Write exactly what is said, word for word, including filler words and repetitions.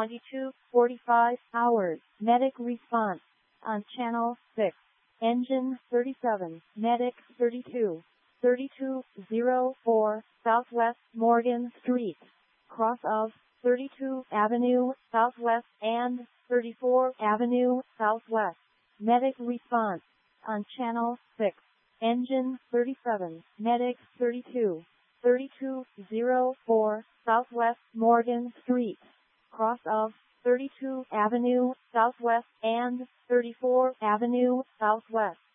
twenty-two forty-five hours. Medic response on channel six. Engine thirty-seven, Medic thirty-two, thirty-two oh four, Southwest Morgan Street, cross of thirty-two Avenue Southwest and thirty-four Avenue Southwest. Medic response on channel six. Engine thirty-seven, Medic thirty-two, thirty-two oh four, Southwest Morgan Street, cross of thirty-two Avenue Southwest and thirty-four Avenue Southwest.